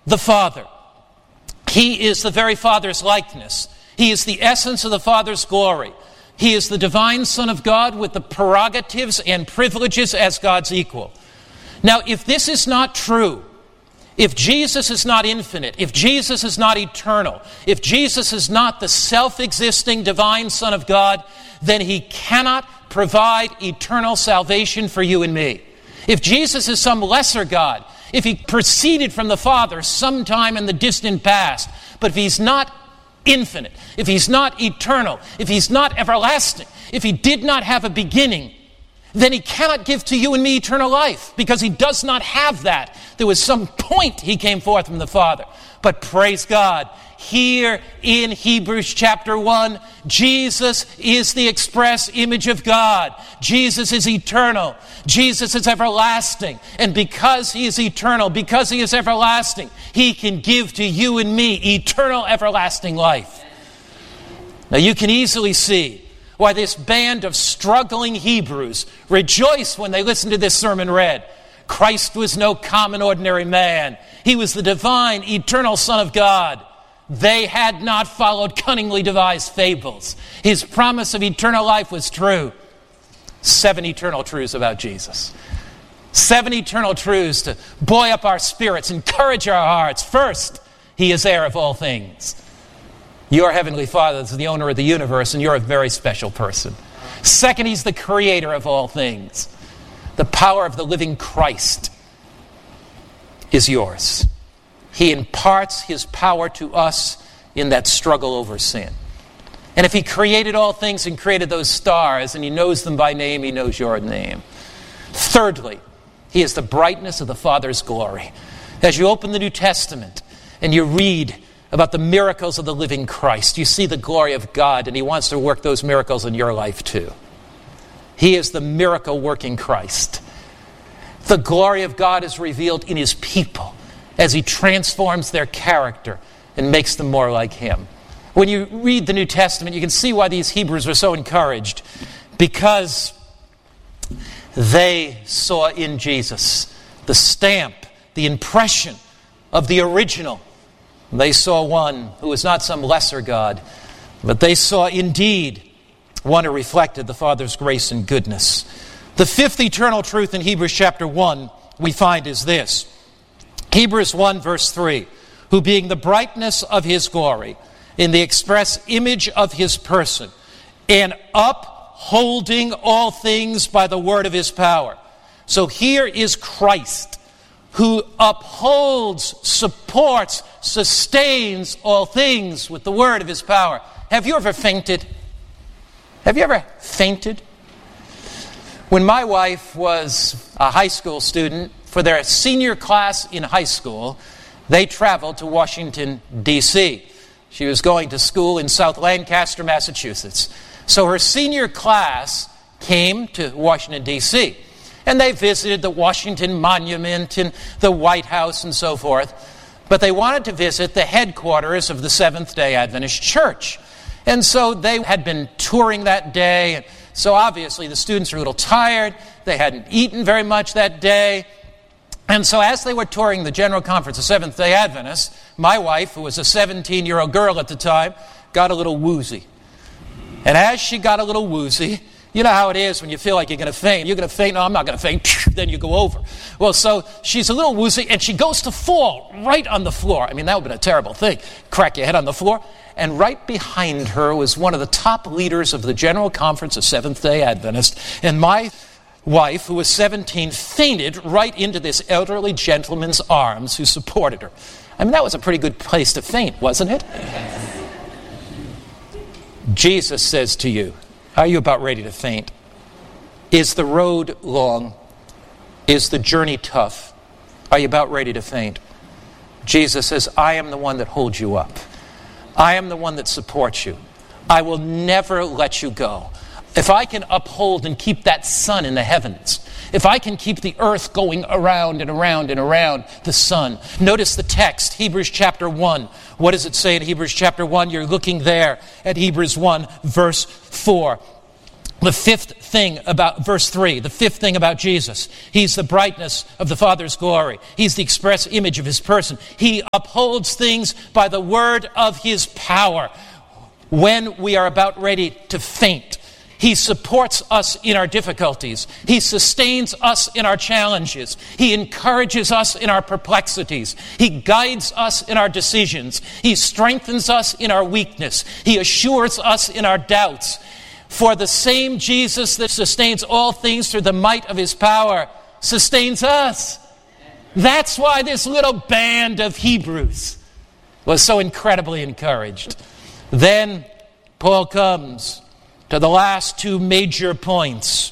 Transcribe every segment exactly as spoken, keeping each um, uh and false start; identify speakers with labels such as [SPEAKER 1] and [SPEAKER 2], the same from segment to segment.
[SPEAKER 1] the Father. He is the very Father's likeness. He is the essence of the Father's glory. He is the divine Son of God with the prerogatives and privileges as God's equal. Now, if this is not true, if Jesus is not infinite, if Jesus is not eternal, if Jesus is not the self-existing divine Son of God, then he cannot provide eternal salvation for you and me. If Jesus is some lesser God, if he proceeded from the Father sometime in the distant past, but if he's not infinite, if he's not eternal, if he's not everlasting, if he did not have a beginning, then he cannot give to you and me eternal life, because he does not have that. There was some point he came forth from the Father. But praise God, here in Hebrews chapter one, Jesus is the express image of God. Jesus is eternal. Jesus is everlasting. And because he is eternal, because he is everlasting, he can give to you and me eternal, everlasting life. Now you can easily see why this band of struggling Hebrews rejoice when they listen to this sermon read. Christ was no common, ordinary man. He was the divine, eternal Son of God. They had not followed cunningly devised fables. His promise of eternal life was true. Seven eternal truths about Jesus. Seven eternal truths to buoy up our spirits, encourage our hearts. First, he is heir of all things. Your heavenly Father is the owner of the universe, and you're a very special person. Second, he's the creator of all things. The power of the living Christ is yours. He imparts his power to us in that struggle over sin. And if he created all things and created those stars, and he knows them by name, he knows your name. Thirdly, he is the brightness of the Father's glory. As you open the New Testament and you read about the miracles of the living Christ, you see the glory of God, and he wants to work those miracles in your life too. He is the miracle-working Christ. The glory of God is revealed in his people as he transforms their character and makes them more like him. When you read the New Testament, you can see why these Hebrews were so encouraged, because they saw in Jesus the stamp, the impression of the original. They saw one who was not some lesser God, but they saw indeed one who reflected the Father's grace and goodness. The fifth eternal truth in Hebrews chapter one we find is this. Hebrews one verse three, who being the brightness of his glory, in the express image of his person, and upholding all things by the word of his power. So here is Christ, who upholds, supports, sustains all things with the word of his power. Have you ever fainted? Have you ever fainted? When my wife was a high school student, for their senior class in high school, they traveled to Washington, D C She was going to school in South Lancaster, Massachusetts. So her senior class came to Washington, D C And they visited the Washington Monument and the White House and so forth. But they wanted to visit the headquarters of the Seventh-day Adventist Church. And so they had been touring that day. And so obviously the students were a little tired. They hadn't eaten very much that day. And so as they were touring the General Conference of Seventh-day Adventists, my wife, who was a seventeen-year-old girl at the time, got a little woozy. And as she got a little woozy, you know how it is when you feel like you're going to faint. You're going to faint. No, I'm not going to faint. Then you go over. Well, so she's a little woozy, and she goes to fall right on the floor. I mean, that would have been a terrible thing. Crack your head on the floor. And right behind her was one of the top leaders of the General Conference of Seventh-day Adventists. And my wife, who was seventeen, fainted right into this elderly gentleman's arms who supported her. I mean, that was a pretty good place to faint, wasn't it? Jesus says to you, are you about ready to faint? Is the road long? Is the journey tough? Are you about ready to faint? Jesus says, I am the one that holds you up. I am the one that supports you. I will never let you go. If I can uphold and keep that sun in the heavens, if I can keep the earth going around and around and around the sun. Notice the text, Hebrews chapter one. What does it say in Hebrews chapter one? You're looking there at Hebrews one, verse four. The fifth thing about verse three, the fifth thing about Jesus, he's the brightness of the Father's glory. He's the express image of his person. He upholds things by the word of his power. When we are about ready to faint, he supports us in our difficulties. He sustains us in our challenges. He encourages us in our perplexities. He guides us in our decisions. He strengthens us in our weakness. He assures us in our doubts. For the same Jesus that sustains all things through the might of his power sustains us. That's why this little band of Hebrews was so incredibly encouraged. Then Paul comes to the last two major points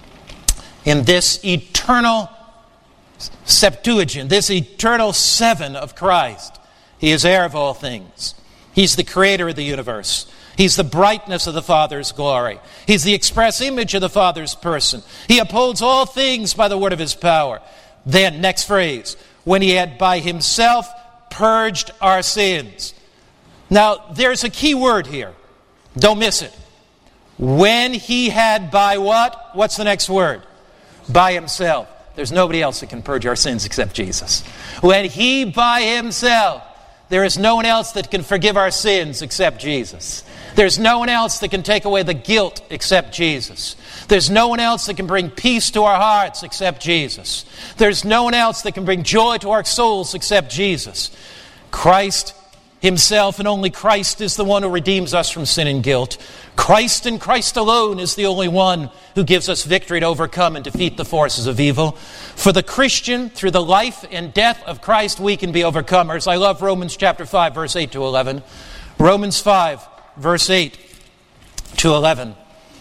[SPEAKER 1] in this eternal Septuagint, this eternal seven of Christ. He is heir of all things. He's the creator of the universe. He's the brightness of the Father's glory. He's the express image of the Father's person. He upholds all things by the word of his power. Then, next phrase, when he had by himself purged our sins. Now, there's a key word here. Don't miss it. When he had by what? What's the next word? By himself. There's nobody else that can purge our sins except Jesus. When he by himself, there is no one else that can forgive our sins except Jesus. There's no one else that can take away the guilt except Jesus. There's no one else that can bring peace to our hearts except Jesus. There's no one else that can bring joy to our souls except Jesus. Christ himself, and only Christ, is the one who redeems us from sin and guilt. Christ and Christ alone is the only one who gives us victory to overcome and defeat the forces of evil. For the Christian, through the life and death of Christ, we can be overcomers. I love Romans chapter five, verse eight to eleven. Romans five, verse eight to eleven.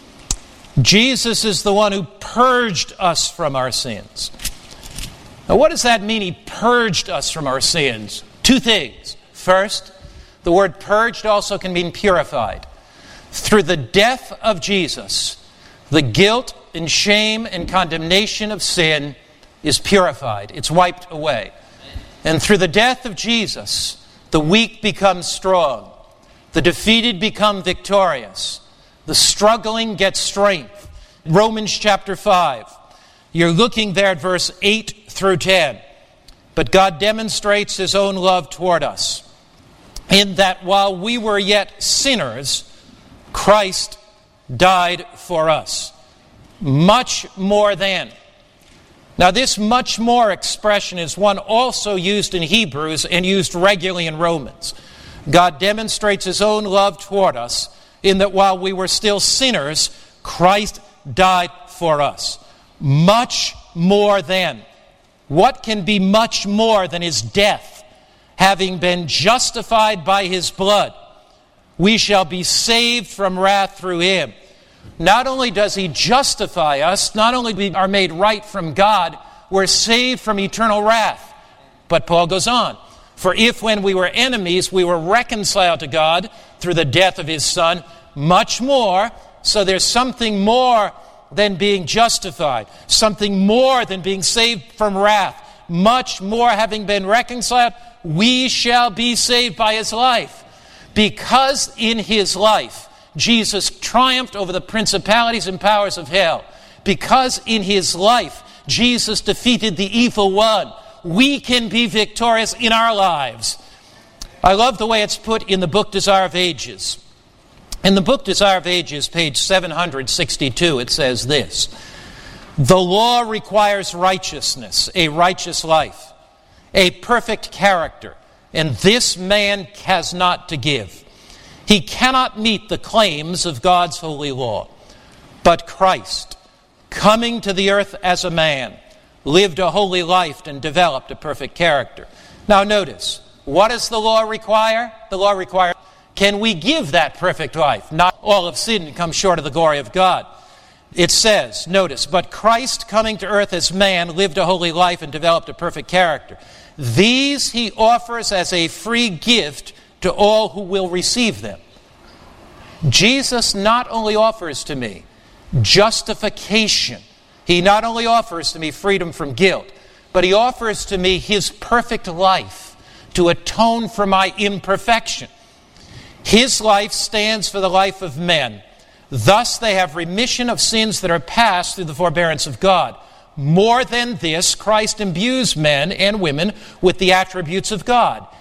[SPEAKER 1] Jesus is the one who purged us from our sins. Now, what does that mean, he purged us from our sins? Two things. First, the word purged also can mean purified. Through the death of Jesus, the guilt and shame and condemnation of sin is purified. It's wiped away. And through the death of Jesus, the weak become strong. The defeated become victorious. The struggling get strength. Romans chapter five. You're looking there at verse eight through ten. But God demonstrates his own love toward us, in that while we were yet sinners, Christ died for us. Much more than. Now, this much more expression is one also used in Hebrews and used regularly in Romans. God demonstrates his own love toward us in that while we were still sinners, Christ died for us. Much more than. What can be much more than his death? Having been justified by his blood, we shall be saved from wrath through him. Not only does he justify us, not only we are made right from God, we're saved from eternal wrath. But Paul goes on. For if when we were enemies, we were reconciled to God through the death of his Son, much more, so there's something more than being justified, something more than being saved from wrath, much more having been reconciled, we shall be saved by his life. Because in his life, Jesus triumphed over the principalities and powers of hell. Because in his life, Jesus defeated the evil one. We can be victorious in our lives. I love the way it's put in the book Desire of Ages. In the book Desire of Ages, page seven hundred sixty-two, it says this: the law requires righteousness, a righteous life, a perfect character, and this man has not to give. He cannot meet the claims of God's holy law. But Christ, coming to the earth as a man, lived a holy life and developed a perfect character. Now notice, what does the law require? The law requires, can we give that perfect life? Not all have sinned and come short of the glory of God. It says, notice, but Christ coming to earth as man lived a holy life and developed a perfect character. These he offers as a free gift to all who will receive them. Jesus not only offers to me justification, he not only offers to me freedom from guilt, but he offers to me his perfect life to atone for my imperfection. His life stands for the life of men. Thus they have remission of sins that are past through the forbearance of God. More than this, Christ imbues men and women with the attributes of God.